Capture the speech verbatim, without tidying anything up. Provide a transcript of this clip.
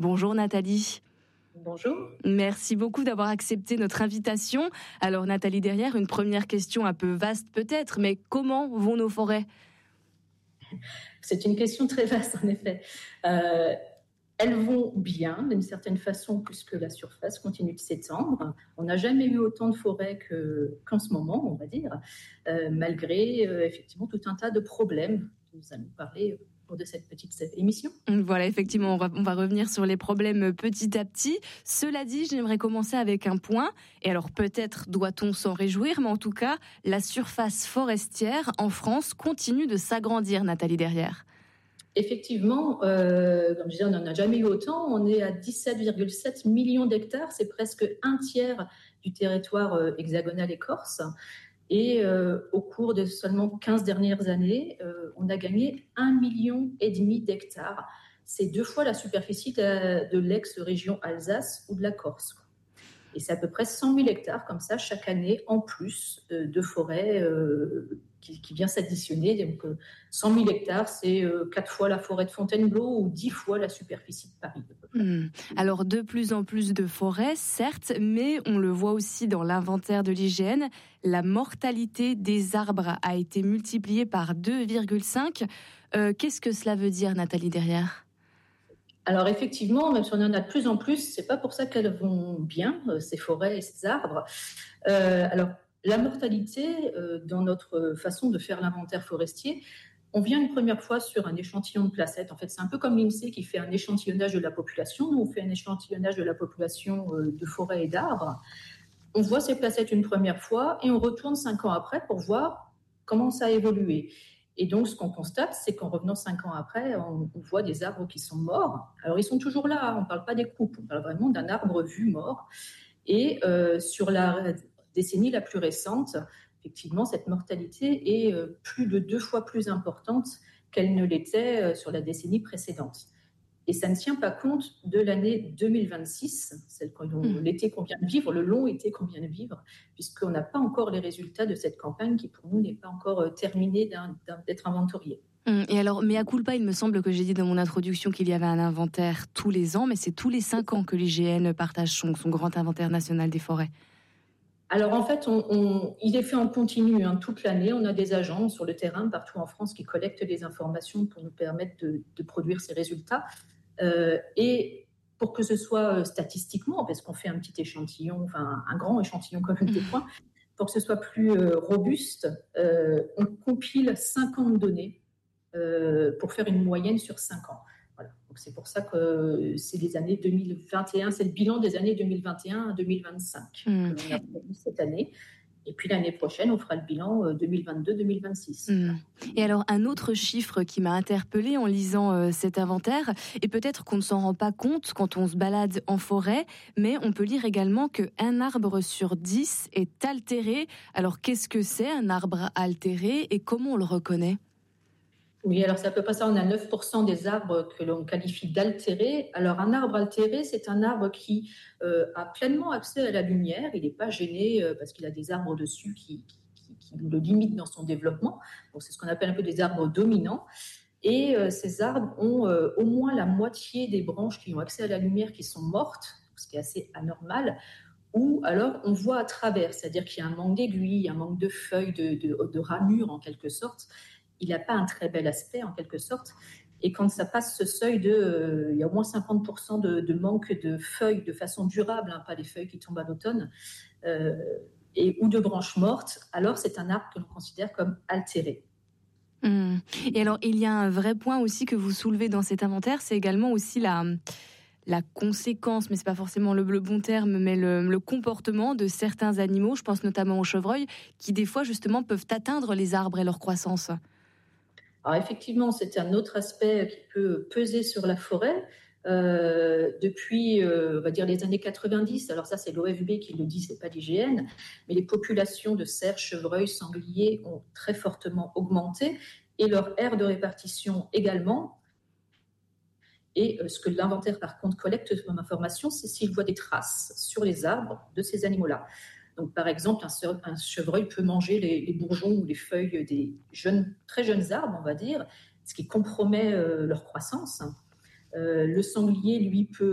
Bonjour Nathalie. Bonjour. Merci beaucoup d'avoir accepté notre invitation. Alors Nathalie Derrière, une première question un peu vaste peut-être, mais comment vont nos forêts ? C'est une question très vaste en effet. Euh, elles vont bien d'une certaine façon puisque la surface continue de s'étendre. On n'a jamais eu autant de forêts que, qu'en ce moment, on va dire, euh, malgré euh, effectivement tout un tas de problèmes. Nous allons parler au cours de cette petite émission. Voilà, effectivement, on va, on va revenir sur les problèmes petit à petit. Cela dit, j'aimerais commencer avec un point. Et alors peut-être doit-on s'en réjouir, mais en tout cas, la surface forestière en France continue de s'agrandir, Nathalie Derrière. Effectivement, euh, comme je disais, on n'en a jamais eu autant. On est à dix-sept virgule sept millions d'hectares. C'est presque un tiers du territoire euh, hexagonal et corse. Et euh, au cours de seulement quinze dernières années, euh, on a gagné un million et demi d'hectares. C'est deux fois la superficie de, de l'ex-région Alsace ou de la Corse. Et c'est à peu près cent mille hectares comme ça chaque année en plus euh, de forêt euh, qui, qui vient s'additionner. Donc euh, cent mille hectares, c'est euh, quatre fois la forêt de Fontainebleau ou dix fois la superficie de Paris. Mmh. Alors de plus en plus de forêts, certes, mais on le voit aussi dans l'inventaire de l'I G N, la mortalité des arbres a été multipliée par deux virgule cinq. Euh, qu'est-ce que cela veut dire, Nathalie Derrière ? Alors effectivement, même si on en a de plus en plus, c'est pas pour ça qu'elles vont bien, ces forêts et ces arbres. Euh, alors la mortalité, euh, dans notre façon de faire l'inventaire forestier, on vient une première fois sur un échantillon de placettes. En fait, c'est un peu comme l'INSEE qui fait un échantillonnage de la population. Nous, on fait un échantillonnage de la population euh, de forêts et d'arbres. On voit ces placettes une première fois et on retourne cinq ans après pour voir comment ça a évolué. Et donc, ce qu'on constate, c'est qu'en revenant cinq ans après, on, on voit des arbres qui sont morts. Alors, ils sont toujours là, hein, on ne parle pas des coupes, on parle vraiment d'un arbre vu mort. Et euh, sur la décennie la plus récente, effectivement, cette mortalité est euh, plus de deux fois plus importante qu'elle ne l'était euh, sur la décennie précédente. Et ça ne tient pas compte de l'année deux mille vingt-six, celle qu'on, mmh. l'été qu'on vient de vivre, le long été qu'on vient de vivre, puisqu'on n'a pas encore les résultats de cette campagne qui, pour nous, n'est pas encore terminée d'un, d'un, d'être inventoriée. Mmh. Et alors, mea culpa, il me semble que j'ai dit dans mon introduction qu'il y avait un inventaire tous les ans, mais c'est tous les cinq ans que l'I G N partage son, son grand inventaire national des forêts. Alors en fait, on, on, il est fait en continu hein, toute l'année. On a des agents sur le terrain partout en France qui collectent les informations pour nous permettre de, de produire ces résultats. Euh, et pour que ce soit statistiquement, parce qu'on fait un petit échantillon, enfin un grand échantillon comme des points, pour que ce soit plus euh, robuste, euh, on compile cinquante données euh, pour faire une moyenne sur cinq ans. Voilà. Donc c'est pour ça que c'est les années deux mille vingt et un, c'est le bilan des années deux mille vingt et un à deux mille vingt-cinq mmh. que l'on a produit cette année. Et puis l'année prochaine, on fera le bilan deux mille vingt-deux deux mille vingt-six. Mmh. Et alors, un autre chiffre qui m'a interpellée en lisant euh, cet inventaire, et peut-être qu'on ne s'en rend pas compte quand on se balade en forêt, mais on peut lire également qu'un arbre sur dix est altéré. Alors, qu'est-ce que c'est un arbre altéré et comment on le reconnaît ? Oui, alors c'est à peu près ça. On a neuf pour cent des arbres que l'on qualifie d'altérés. Alors un arbre altéré, c'est un arbre qui euh, a pleinement accès à la lumière. Il n'est pas gêné euh, parce qu'il a des arbres dessus qui, qui, qui le limitent dans son développement. Donc c'est ce qu'on appelle un peu des arbres dominants. Et euh, ces arbres ont euh, au moins la moitié des branches qui ont accès à la lumière qui sont mortes, ce qui est assez anormal. Ou alors on voit à travers, c'est-à-dire qu'il y a un manque d'aiguilles, un manque de feuilles, de, de, de ramures en quelque sorte. Il n'a pas un très bel aspect en quelque sorte. Et quand ça passe ce seuil de, euh, il y a au moins cinquante pour cent de, de manque de feuilles de façon durable, hein, pas les feuilles qui tombent à l'automne, euh, et, ou de branches mortes, alors c'est un arbre que l'on considère comme altéré. Mmh. Et alors il y a un vrai point aussi que vous soulevez dans cet inventaire, c'est également aussi la... la conséquence, mais c'est pas forcément le, le bon terme, mais le, le comportement de certains animaux, je pense notamment aux chevreuils, qui des fois justement peuvent atteindre les arbres et leur croissance. Alors effectivement, c'est un autre aspect qui peut peser sur la forêt. Euh, depuis, euh, on va dire les années quatre-vingt-dix, alors ça c'est l'O F B qui le dit, c'est pas l'I G N, mais les populations de cerfs, chevreuils, sangliers ont très fortement augmenté et leur aire de répartition également. Et ce que l'inventaire, par contre, collecte comme information, c'est s'il voit des traces sur les arbres de ces animaux-là. Donc, par exemple, un chevreuil peut manger les, les bourgeons ou les feuilles des jeunes, très jeunes arbres, on va dire, ce qui compromet euh, leur croissance. Euh, le sanglier, lui, peut